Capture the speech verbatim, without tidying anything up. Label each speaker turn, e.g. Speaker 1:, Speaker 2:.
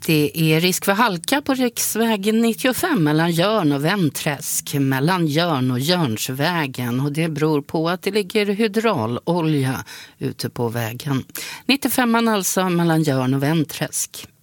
Speaker 1: Det är risk för halka på riksväg nittiofem mellan Jörn och Vänträsk, mellan Jörn och Jörnsvägen, och det beror på att det ligger hydraulolja ute på vägen. nittiofem alltså mellan Jörn och Vänträsk.